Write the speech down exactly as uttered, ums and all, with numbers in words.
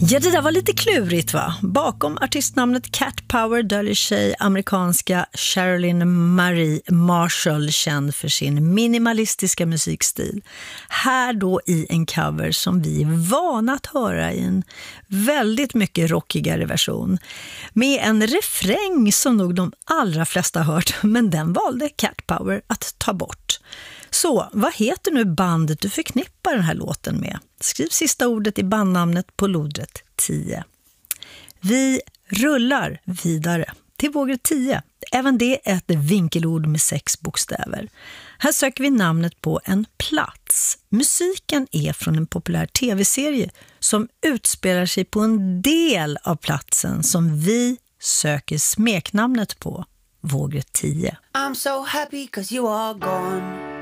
Ja, det där var lite klurigt va? Bakom artistnamnet Cat Power döljer sig amerikanska Sherilyn Marie Marshall, känd för sin minimalistiska musikstil. Här då i en cover som vi är vana att höra i en väldigt mycket rockigare version. Med en refräng som nog de allra flesta hört, men den valde Cat Power att ta bort. Så, vad heter nu bandet du förknippar den här låten med? Skriv sista ordet i bandnamnet på lodret tio. Vi rullar vidare till vågret tio. Även det är ett vinkelord med sex bokstäver. Här söker vi namnet på en plats. Musiken är från en populär tv-serie som utspelar sig på en del av platsen som vi söker smeknamnet på. Vågret tio. I'm so happy 'cause you are gone.